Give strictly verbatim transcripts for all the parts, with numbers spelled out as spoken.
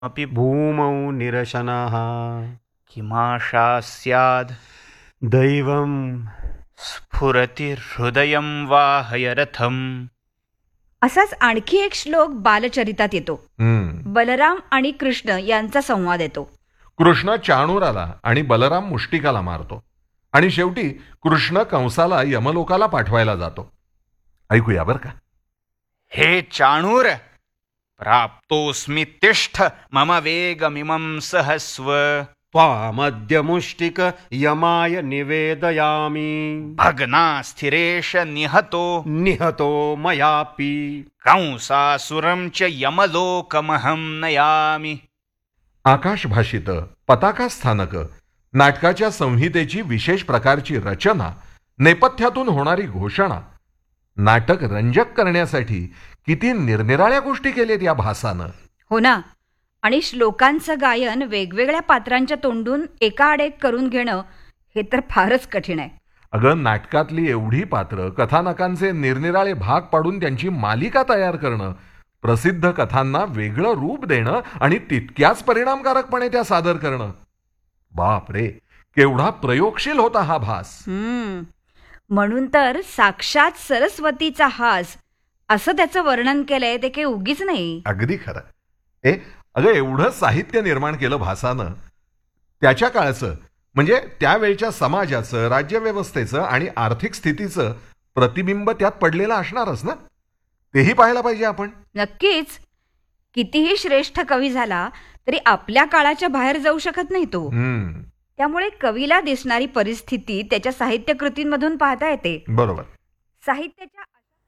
अपि भूमौ निरशनः किमाशा स्याद् दैवं स्फुरति हृदयं वाहयरथम्. असाच आणखी एक श्लोक बालचरितात येतो. हम्म. बलराम आणि कृष्ण यांचा संवाद येतो. कृष्ण चाणूराला आणि बलराम मुष्टिकाला मारतो आणि शेवटी कृष्ण कंसाला यमलोकाला पाठवायला जातो. ऐकूया बर का. हे चाणूर, प्राप्तोऽस्मि तिष्ठ मम वेगमिमं सहस्व. त्वामद्य मुष्टिक यमाय निवेदयामि भग्ना स्थिरेश निहतो निहतो मयापि कंसासुरं च यमलोकमहं नयामि. आकाशभाषित पताका स्थानक नाटकाच्या संहितेची विशेष प्रकारची रचना, नेपथ्यातून होणारी घोषणा, नाटक रंजक करण्यासाठी किती निरनिराळ्या गोष्टी केल्यात या भासानं. हो ना. आणि श्लोकांचं गायन वेगवेगळ्या पात्रांच्या तोंडून एकाआड-एक करून घेणं हे तर फारच कठीण आहे. अगं, नाटकातली एवढी पात्र, कथानकांचे निरनिराळे भाग पाडून त्यांची मालिका तयार करणं, प्रसिद्ध कथांना वेगळं रूप देणं आणि तितक्याच परिणामकारकपणे त्या सादर करणं, बाप रे, केवढा प्रयोगशील होता हा भास. हम्म म्हणून तर साक्षात सरस्वतीचा हास असं त्याचं वर्णन केलंय. ते काही उगीच नाही. अगदी खरं. ए अगं, एवढं साहित्य निर्माण केलं भासानं. त्याच्या काळचं म्हणजे त्यावेळच्या समाजाचं, राज्यव्यवस्थेचं आणि आर्थिक स्थितीचं प्रतिबिंब त्यात पडलेलं असणारच ना. तेही पाहायला पाहिजे आपण. नक्कीच. कितीही श्रेष्ठ कवी झाला तरी आपल्या काळाच्या बाहेर जाऊ शकत नाही तो. हम्म. त्यामुळे कवीला दिसणारी परिस्थिती त्याच्या साहित्य कृतींमधून पाहता येते. बरोबर. साहित्याच्या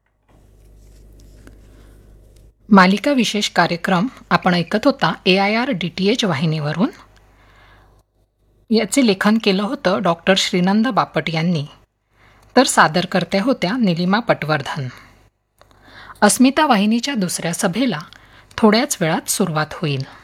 मालिका विशेष कार्यक्रम आपण ऐकत होता ए I R D T H वाहिनीवरून. याचे लेखन केलं होतं डॉक्टर श्रीनंद बापट यांनी, तर सादरकर्त्या होत्या निलिमा पटवर्धन. अस्मिता वाहिनीच्या दुसऱ्या सभेला थोड्याच वेळात सुरुवात होईल.